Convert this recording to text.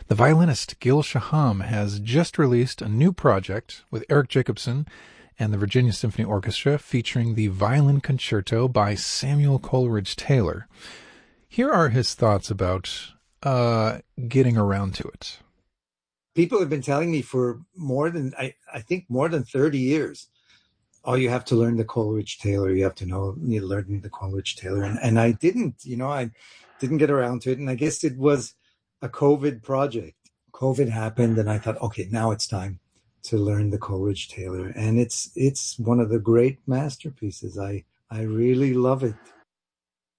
The violinist Gil Shaham has just released a new project with Eric Jacobson and the Virginia Symphony Orchestra featuring the Violin Concerto by Samuel Coleridge Taylor. Here are his thoughts about getting around to it. People have been telling me for I think more than 30 years, oh, you have to learn the Coleridge Taylor. You learn the Coleridge Taylor. And I didn't get around to it. And I guess it was a COVID project. COVID happened and I thought, okay, now it's time to learn the Coleridge Taylor. And it's one of the great masterpieces. I really love it.